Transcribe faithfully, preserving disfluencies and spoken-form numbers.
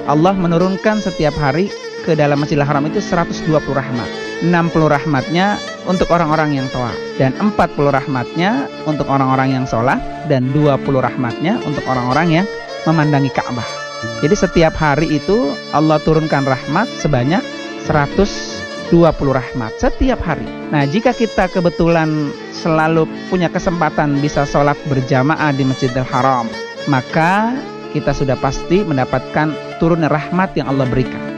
Allah menurunkan setiap hari ke dalam Masjidil Haram itu seratus dua puluh rahmat. enam puluh rahmatnya untuk orang-orang yang tawaf, dan empat puluh rahmatnya untuk orang-orang yang sholat, dan dua puluh rahmatnya untuk orang-orang yang memandangi Ka'bah. Jadi setiap hari itu Allah turunkan rahmat sebanyak seratus dua puluh rahmat setiap hari. Nah, jika kita kebetulan selalu punya kesempatan bisa sholat berjamaah di Masjidil Haram, maka kita sudah pasti mendapatkan turun rahmat yang Allah berikan.